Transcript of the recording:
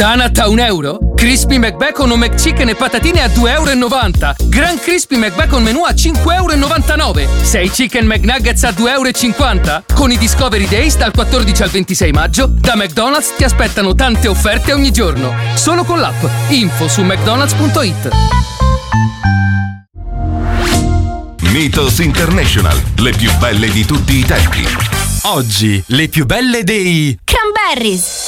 Tanat a €1? Crispy McBacon o McChicken e patatine a €2,90 €. Gran Crispy McBacon menù a €5,99 €. 6 Chicken McNuggets a €2,50 €. Con i Discovery Days dal 14 al 26 maggio, da McDonald's ti aspettano tante offerte ogni giorno. Solo con l'app. Info su mcdonalds.it. Mythos International, le più belle di tutti i tempi. Oggi, le più belle dei Cranberries.